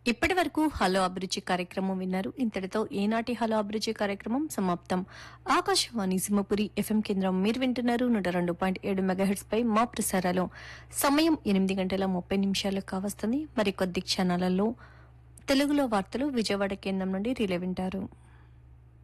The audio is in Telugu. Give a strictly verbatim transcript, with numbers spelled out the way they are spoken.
ఇప్పటి వరకు హలో అభిరుచి కార్యక్రమం విన్నారు. ఇంతటితో ఈనాటి హలో అభిరుచి కార్యక్రమం సమాప్తం. ఆకాశవాణి సింహపురి ఎఫ్ఎం కేంద్రం మీరు వింటున్నారు నూట రెండు పాయింట్ ఏడు మెగాహెర్ట్స్ పై మా ప్రసారాలు. సమయం ఎనిమిది గంటల ముప్పై నిమిషాలు కావస్తుంది. మరి కొద్ది క్షణాలలో తెలుగులో వార్తలు విజయవాడ కేంద్రం నుండి రిలే వింటారు.